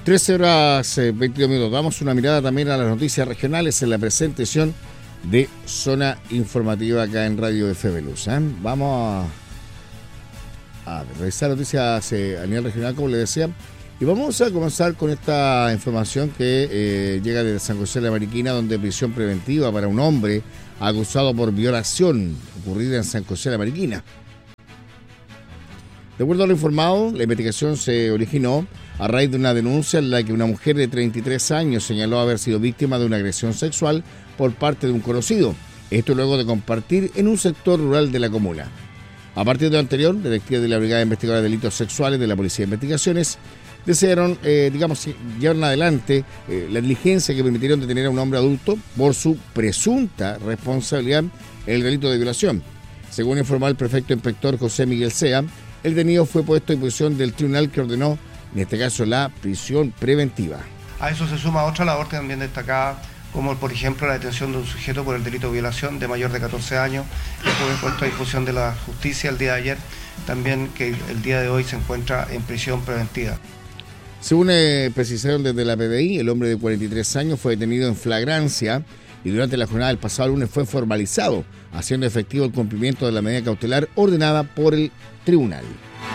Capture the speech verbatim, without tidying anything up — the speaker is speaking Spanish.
trece horas eh, veintidós minutos. Damos una mirada también a las noticias regionales en la presentación de Zona Informativa acá en Radio F B Luz. ¿eh? Vamos a, a revisar noticias eh, a nivel regional, como les decía. Y vamos a comenzar con esta información que eh, llega desde San José de la Mariquina, donde prisión preventiva para un hombre acusado por violación ocurrida en San José de la Mariquina. De acuerdo a lo informado, la investigación se originó a raíz de una denuncia en la que una mujer de treinta y tres años señaló haber sido víctima de una agresión sexual por parte de un conocido. Esto luego de compartir en un sector rural de la comuna. A partir de lo anterior, detectives de la Brigada Investigadora de Delitos Sexuales de la Policía de Investigaciones desearon, eh, digamos, llevar adelante eh, la diligencia que permitieron detener a un hombre adulto por su presunta responsabilidad en el delito de violación. Según informó el prefecto inspector José Miguel Sea, el detenido fue puesto a disposición del tribunal que ordenó, en este caso, la prisión preventiva. A eso se suma otra labor también destacada, como por ejemplo la detención de un sujeto por el delito de violación de mayor de catorce años, que fue puesto a disposición de la justicia el día de ayer, también que el día de hoy se encuentra en prisión preventiva. Según eh, precisaron desde la P D I, el hombre de cuarenta y tres años fue detenido en flagrancia y durante la jornada del pasado lunes fue formalizado, haciendo efectivo el cumplimiento de la medida cautelar ordenada por el tribunal.